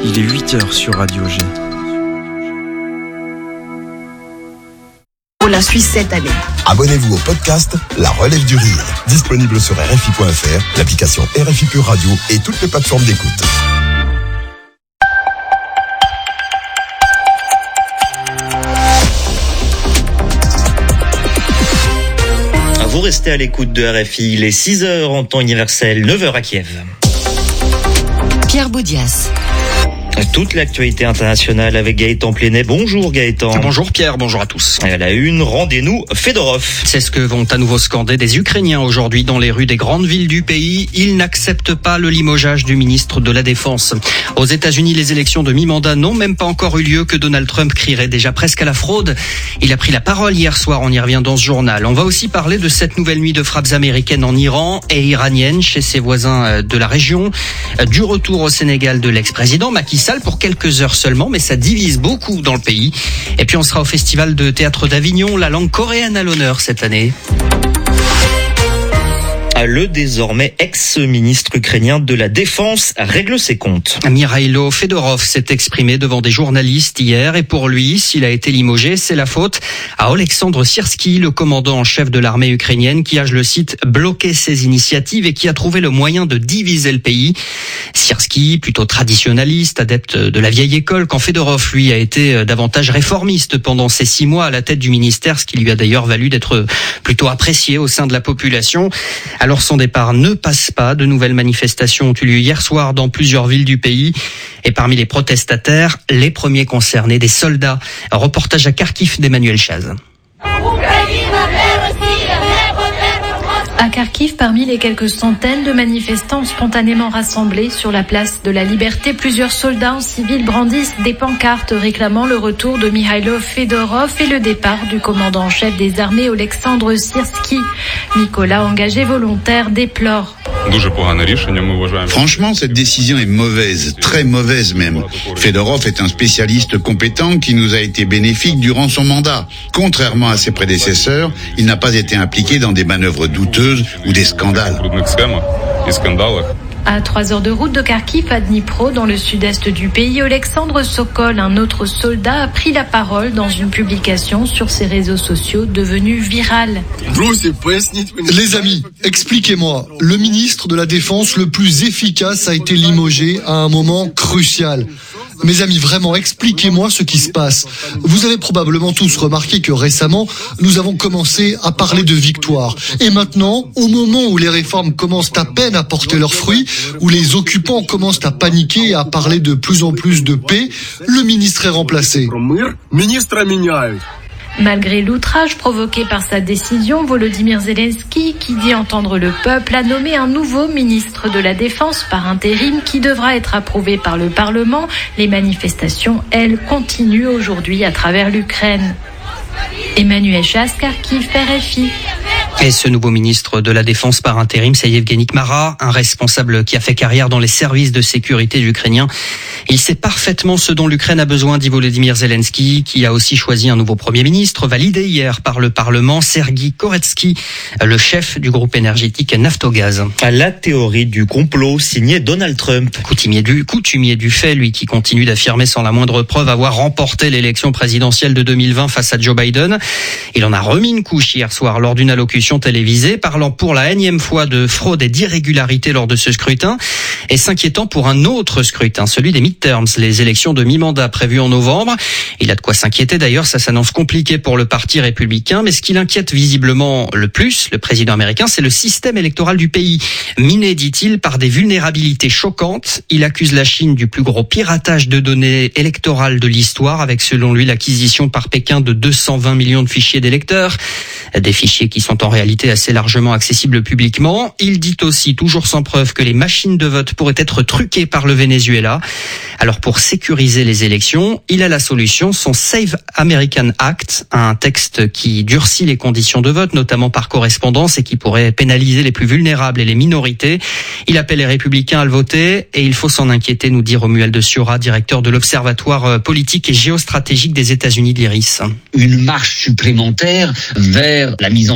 Il est 8h sur Radio G. Pour la Suisse cette année. Abonnez-vous au podcast La Relève du Rire, disponible sur RFI.fr, l'application RFI Pure Radio et toutes les plateformes d'écoute. Vous restez à l'écoute de RFI, il est 6h en temps universel, 9h à Kiev. Pierre Boudias. Toute l'actualité internationale avec Gaëtan Plénet. Bonjour Gaëtan. Bonjour Pierre, bonjour à tous. À la une, rendez-nous Fedorov. C'est ce que vont à nouveau scander des Ukrainiens aujourd'hui dans les rues des grandes villes du pays. Ils n'acceptent pas le limogeage du ministre de la Défense. Aux États-Unis, les élections de mi-mandat n'ont même pas encore eu lieu que Donald Trump crierait déjà presque à la fraude. Il a pris la parole hier soir, on y revient dans ce journal. On va aussi parler de cette nouvelle nuit de frappes américaines en Iran et iraniennes chez ses voisins de la région. Du retour au Sénégal de l'ex-président Macky Sall pour quelques heures seulement, mais ça divise beaucoup dans le pays. Et puis on sera au Festival de théâtre d'Avignon, la langue coréenne à l'honneur cette année. Le désormais ex-ministre ukrainien de la Défense règle ses comptes. Mikhailo Fedorov s'est exprimé devant des journalistes hier et pour lui, s'il a été limogé, c'est la faute à Oleksandr Syrski, le commandant en chef de l'armée ukrainienne qui a, je le cite, bloqué ses initiatives et qui a trouvé le moyen de diviser le pays. Syrski, plutôt traditionnaliste, adepte de la vieille école, quand Fedorov, lui, a été davantage réformiste pendant ses 6 mois à la tête du ministère, ce qui lui a d'ailleurs valu d'être plutôt apprécié au sein de la population. Alors son départ ne passe pas. De nouvelles manifestations ont eu lieu hier soir dans plusieurs villes du pays. Et parmi les protestataires, les premiers concernés, des soldats. Un reportage à Kharkiv d'Emmanuel Chaz. À Kharkiv, parmi les quelques centaines de manifestants spontanément rassemblés sur la place de la Liberté, plusieurs soldats en civil brandissent des pancartes réclamant le retour de Mikhailo Fedorov et le départ du commandant en chef des armées Oleksandr Syrski. Nicolas, engagé volontaire, déplore. Franchement, cette décision est mauvaise, très mauvaise même. Fedorov est un spécialiste compétent qui nous a été bénéfique durant son mandat. Contrairement à ses prédécesseurs, il n'a pas été impliqué dans des manœuvres douteuses ou des scandales. À 3 heures de route de Kharkiv à Dnipro, dans le sud-est du pays, Oleksandr Sokol, un autre soldat, a pris la parole dans une publication sur ses réseaux sociaux devenue virale. Les amis, expliquez-moi. Le ministre de la Défense le plus efficace a été limogé à un moment crucial. Mes amis, vraiment, expliquez-moi ce qui se passe. Vous avez probablement tous remarqué que récemment, nous avons commencé à parler de victoire. Et maintenant, au moment où les réformes commencent à peine à porter leurs fruits, où les occupants commencent à paniquer et à parler de plus en plus de paix, le ministre est remplacé. Malgré l'outrage provoqué par sa décision, Volodymyr Zelensky, qui dit entendre le peuple, a nommé un nouveau ministre de la Défense par intérim qui devra être approuvé par le Parlement. Les manifestations, elles, continuent aujourd'hui à travers l'Ukraine. Emmanuel Chaz, Kharkiv, RFI. Et ce nouveau ministre de la Défense par intérim, c'est Yevgeny Kmara, un responsable qui a fait carrière dans les services de sécurité ukrainiens. Il sait parfaitement ce dont l'Ukraine a besoin, dit Volodymyr Zelensky, qui a aussi choisi un nouveau Premier ministre, validé hier par le Parlement, Sergueï Koretsky, le chef du groupe énergétique Naftogaz. La théorie du complot signée Donald Trump. Coutumier du fait, lui qui continue d'affirmer sans la moindre preuve avoir remporté l'élection présidentielle de 2020 face à Joe Biden. Il en a remis une couche hier soir lors d'une allocution télévisée, parlant pour la énième fois de fraude et d'irrégularité lors de ce scrutin et s'inquiétant pour un autre scrutin, celui des midterms, les élections de mi-mandat prévues en novembre. Il a de quoi s'inquiéter d'ailleurs, ça s'annonce compliqué pour le parti républicain, mais ce qui l'inquiète visiblement le plus, le président américain, c'est le système électoral du pays. Miné, dit-il, par des vulnérabilités choquantes. Il accuse la Chine du plus gros piratage de données électorales de l'histoire, avec selon lui l'acquisition par Pékin de 220 millions de fichiers d'électeurs, des fichiers qui sont en réalité assez largement accessibles publiquement. Il dit aussi, toujours sans preuve, que les machines de vote pourraient être truquées par le Venezuela. Alors pour sécuriser les élections, il a la solution, son Save American Act, un texte qui durcit les conditions de vote, notamment par correspondance, et qui pourrait pénaliser les plus vulnérables et les minorités. Il appelle les républicains à le voter et il faut s'en inquiéter, nous dit Romuald de Siora, directeur de l'Observatoire politique et géostratégique des États-Unis de l'IRIS. Une marche supplémentaire vers la mise en place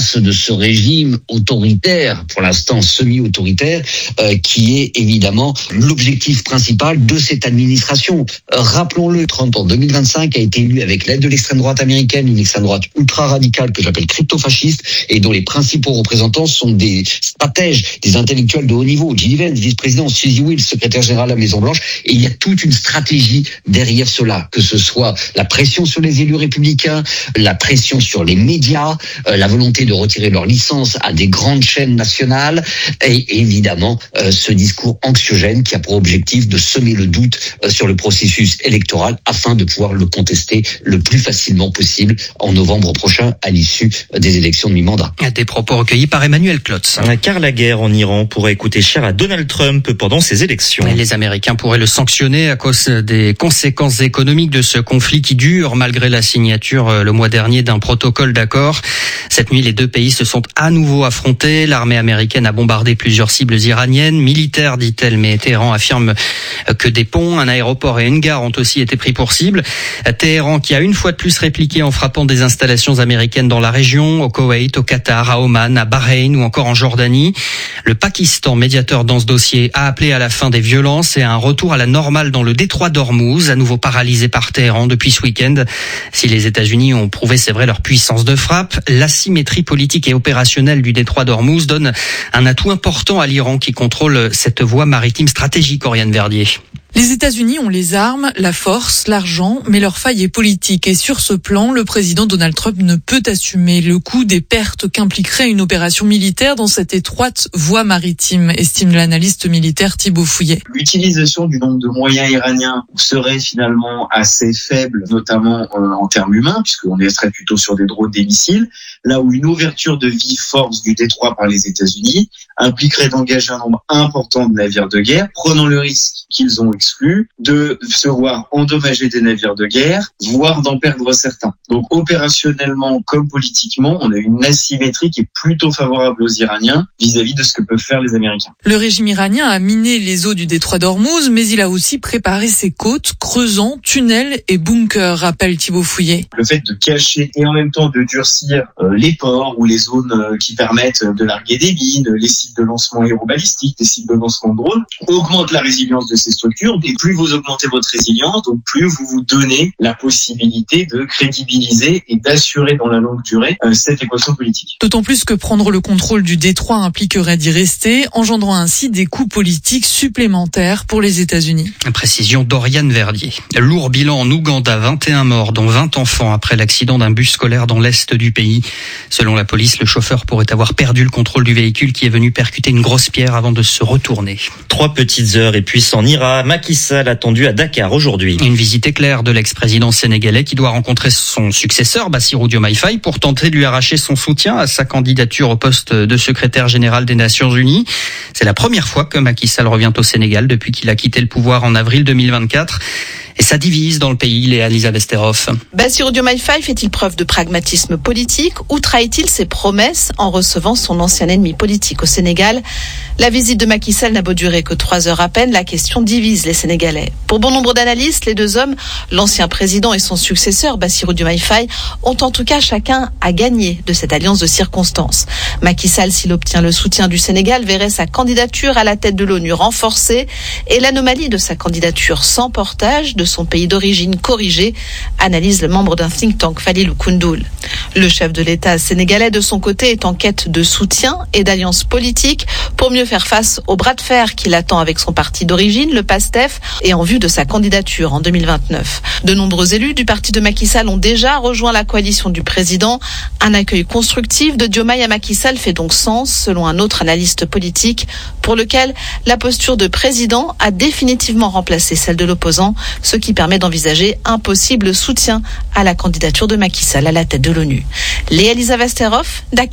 face de ce régime autoritaire, pour l'instant semi-autoritaire, qui est évidemment l'objectif principal de cette administration. Rappelons-le, Trump en 2025 a été élu avec l'aide de l'extrême droite américaine, une extrême droite ultra radicale que j'appelle crypto-fasciste, et dont les principaux représentants sont des stratèges, des intellectuels de haut niveau. J.D. Vance, vice-président, Suzy Wild, secrétaire général à la Maison-Blanche, et il y a toute une stratégie derrière cela, que ce soit la pression sur les élus républicains, la pression sur les médias, la volonté de retirer leur licence à des grandes chaînes nationales, et évidemment ce discours anxiogène qui a pour objectif de semer le doute sur le processus électoral afin de pouvoir le contester le plus facilement possible en novembre prochain à l'issue des élections de mi-mandat. Des propos recueillis par Emmanuel Klotz. Car la guerre en Iran pourrait coûter cher à Donald Trump pendant ses élections. Les Américains pourraient le sanctionner à cause des conséquences économiques de ce conflit qui dure malgré la signature le mois dernier d'un protocole d'accord. Cette nuit, les deux pays se sont à nouveau affrontés. L'armée américaine a bombardé plusieurs cibles iraniennes, militaires, dit-elle, mais Téhéran affirme que des ponts, un aéroport et une gare ont aussi été pris pour cible. Téhéran qui a une fois de plus répliqué en frappant des installations américaines dans la région, au Koweït, au Qatar, à Oman, à Bahreïn ou encore en Jordanie. Le Pakistan, médiateur dans ce dossier, a appelé à la fin des violences et à un retour à la normale dans le détroit d'Ormuz, à nouveau paralysé par Téhéran depuis ce week-end. Si les États-Unis ont prouvé, c'est vrai, leur puissance de frappe, l'asymétrie politique et opérationnelle du détroit d'Ormuz donne un atout important à l'Iran qui contrôle cette voie maritime stratégique, Oriane Verdier. Les États-Unis ont les armes, la force, l'argent, mais leur faille est politique. Et sur ce plan, le président Donald Trump ne peut assumer le coût des pertes qu'impliquerait une opération militaire dans cette étroite voie maritime, estime l'analyste militaire Thibaut Fouillet. L'utilisation du nombre de moyens iraniens serait finalement assez faible, notamment en termes humains, puisqu'on serait plutôt sur des drones, des missiles, là où une ouverture de vive force du détroit par les États-Unis impliquerait d'engager un nombre important de navires de guerre, prenant le risque qu'ils ont exclu de se voir endommager des navires de guerre, voire d'en perdre certains. Donc opérationnellement comme politiquement, on a une asymétrie qui est plutôt favorable aux Iraniens vis-à-vis de ce que peuvent faire les Américains. Le régime iranien a miné les eaux du détroit d'Ormuz, mais il a aussi préparé ses côtes, creusant tunnels et bunkers, rappelle Thibaut Fouillet. Le fait de cacher et en même temps de durcir les ports ou les zones qui permettent de larguer des mines, les sites de lancement aérobalistique, les sites de lancement de drones, augmente la résilience de ces structures. Et plus vous augmentez votre résilience, donc plus vous vous donnez la possibilité de crédibiliser et d'assurer dans la longue durée cette équation politique. D'autant plus que prendre le contrôle du détroit impliquerait d'y rester, engendrant ainsi des coûts politiques supplémentaires pour les États-Unis. Précision d'Oriane Verdier. Lourd bilan en Ouganda, 21 morts, dont 20 enfants après l'accident d'un bus scolaire dans l'est du pays. Selon la police, le chauffeur pourrait avoir perdu le contrôle du véhicule qui est venu percuter une grosse pierre avant de se retourner. 3 petites heures et puis s'en ira. Macky Sall attendu à Dakar aujourd'hui. Une visite éclair de l'ex-président sénégalais qui doit rencontrer son successeur Bassirou Diomaye Faye pour tenter de lui arracher son soutien à sa candidature au poste de secrétaire général des Nations Unies. C'est la première fois que Macky Sall revient au Sénégal depuis qu'il a quitté le pouvoir en avril 2024. Et ça divise dans le pays, Léa Lisa Vesterhoff. Bassirou Diomaye Faye fait-il preuve de pragmatisme politique ou trahit-il ses promesses en recevant son ancien ennemi politique au Sénégal? La visite de Macky Sall n'a beau durer que 3 heures à peine, la question divise les Sénégalais. Pour bon nombre d'analystes, les deux hommes, l'ancien président et son successeur Bassirou Diomaye Faye, ont en tout cas chacun à gagner de cette alliance de circonstances. Macky Sall, s'il obtient le soutien du Sénégal, verrait sa candidature à la tête de l'ONU renforcée et l'anomalie de sa candidature sans portage de son pays d'origine corrigé, analyse le membre d'un think tank Falilou Koundoul. Le chef de l'État sénégalais, de son côté, est en quête de soutien et d'alliance politique pour mieux faire face au bras de fer qu'il attend avec son parti d'origine, le PASTEF, et en vue de sa candidature en 2029. De nombreux élus du parti de Macky Sall ont déjà rejoint la coalition du président. Un accueil constructif de Diomaye à Macky Sall fait donc sens, selon un autre analyste politique, pour lequel la posture de président a définitivement remplacé celle de l'opposant, ce qui permet d'envisager un possible soutien à la candidature de Macky Sall à la tête de l'ONU. Léa Lisa Vesterhoff, Dakar,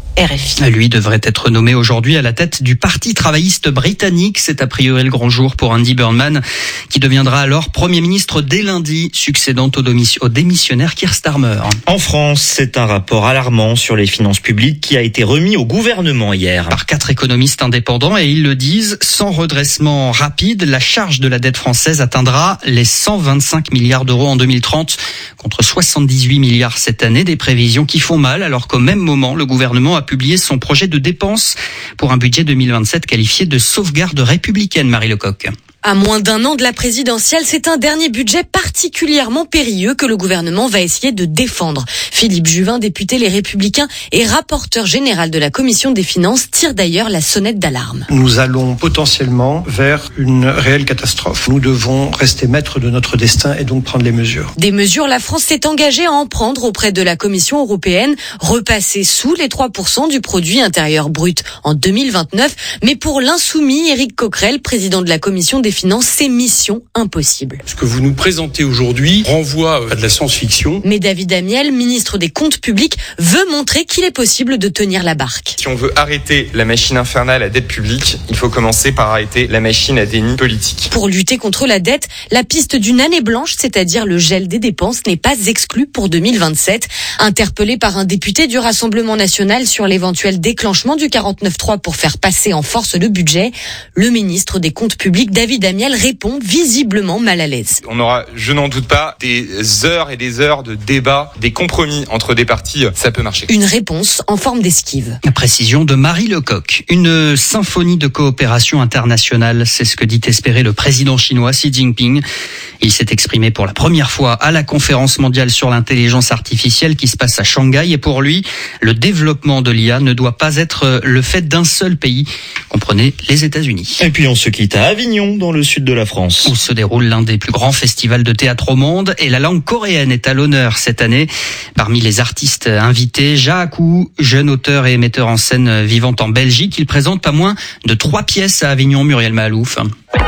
RFI. Lui devrait être nommé aujourd'hui à la tête du Parti travailliste britannique. C'est a priori le grand jour pour Andy Burnham, qui deviendra alors Premier ministre dès lundi, succédant au démissionnaire Keir Starmer. En France, c'est un rapport alarmant sur les finances publiques qui a été remis au gouvernement hier. Par 4 économistes indépendants, et ils le disent, sans redressement rapide, la charge de la dette française atteindra les 125 milliards d'euros en 2030, contre 78 milliards cette année. Des prévisions qui font mal, alors qu'au même moment, le gouvernement a publié son projet de dépenses pour un budget 2027 qualifié de sauvegarde républicaine. Marie Lecoq. À moins d'un an de la présidentielle, c'est un dernier budget particulièrement périlleux que le gouvernement va essayer de défendre. Philippe Juvin, député Les Républicains et rapporteur général de la Commission des Finances, tire d'ailleurs la sonnette d'alarme. Nous allons potentiellement vers une réelle catastrophe. Nous devons rester maîtres de notre destin et donc prendre les mesures. Des mesures, la France s'est engagée à en prendre auprès de la Commission européenne, repasser sous les 3% du produit intérieur brut en 2029. Mais pour l'insoumis Éric Coquerel, président de la Commission des Finances, c'est mission impossible. Ce que vous nous présentez aujourd'hui renvoie à de la science-fiction. Mais David Amiel, ministre des Comptes publics, veut montrer qu'il est possible de tenir la barque. Si on veut arrêter la machine infernale à dette publique, il faut commencer par arrêter la machine à déni politique. Pour lutter contre la dette, la piste d'une année blanche, c'est-à-dire le gel des dépenses, n'est pas exclue pour 2027. Interpellé par un député du Rassemblement national sur l'éventuel déclenchement du 49.3 pour faire passer en force le budget, le ministre des Comptes publics, David Amiel, répond visiblement mal à l'aise. On aura, je n'en doute pas, des heures et des heures de débat, des compromis entre des partis, ça peut marcher. Une réponse en forme d'esquive. Précision de Marie Lecoq. Une symphonie de coopération internationale, c'est ce que dit espérer le président chinois Xi Jinping. Il s'est exprimé pour la première fois à la conférence mondiale sur l'intelligence artificielle qui se passe à Shanghai. Et pour lui, le développement de l'IA ne doit pas être le fait d'un seul pays, comprenez les États-Unis. Et puis on se quitte à Avignon, dans le sud de la France, où se déroule l'un des plus grands festivals de théâtre au monde, et la langue coréenne est à l'honneur cette année. Parmi les artistes invités, Jaakou, jeune auteur et metteur en scène vivant en Belgique, il présente pas moins de 3 pièces à Avignon. Muriel Mahalouf.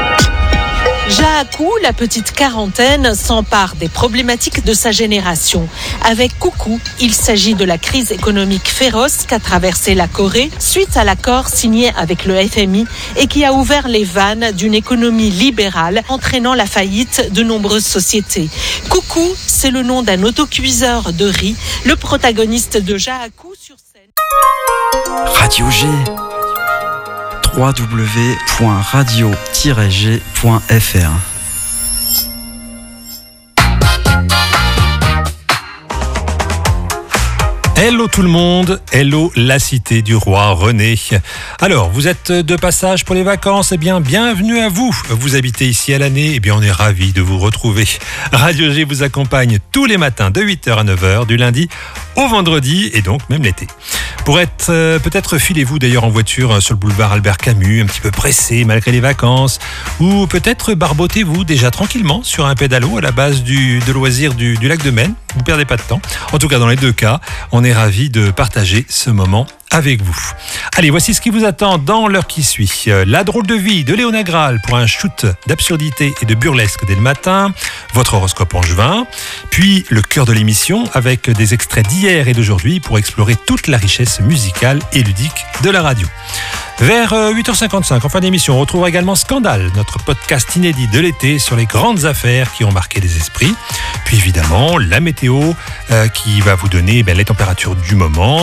Jaakou, la petite quarantaine, s'empare des problématiques de sa génération. Avec Coucou, il s'agit de la crise économique féroce qu'a traversée la Corée suite à l'accord signé avec le FMI et qui a ouvert les vannes d'une économie libérale, entraînant la faillite de nombreuses sociétés. Coucou, c'est le nom d'un autocuiseur de riz, le protagoniste de Jaakou sur scène. Radio G. www.radio-g.fr. Hello tout le monde, hello la cité du roi René. Alors, vous êtes de passage pour les vacances, eh bien, bienvenue à vous. Vous habitez ici à l'année, eh bien, on est ravis de vous retrouver. Radio G vous accompagne tous les matins de 8h à 9h, du lundi au vendredi et donc même l'été. Pour être, peut-être filez-vous d'ailleurs en voiture sur le boulevard Albert Camus, un petit peu pressé malgré les vacances, ou peut-être barbotez-vous déjà tranquillement sur un pédalo à la base de loisirs du lac de Maine. Vous ne perdez pas de temps. En tout cas, dans les deux cas, on est ravis de partager ce moment avec vous. Allez, voici ce qui vous attend dans l'heure qui suit. La drôle de vie de Léona Graal pour un shoot d'absurdité et de burlesque dès le matin, votre horoscope en juin, puis le cœur de l'émission avec des extraits d'hier et d'aujourd'hui pour explorer toute la richesse musicale et ludique de la radio. Vers 8h55, en fin d'émission, on retrouvera également Scandale, notre podcast inédit de l'été sur les grandes affaires qui ont marqué les esprits. Puis évidemment, la météo qui va vous donner les températures du moment.